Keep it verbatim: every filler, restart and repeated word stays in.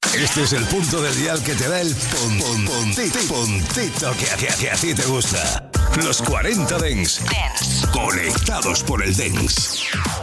Este es el punto del dial que te da el pon, pon, puntito, puntito que, a- que, a- que a ti te gusta. Los cuarenta Dance. Conectados por el Dance.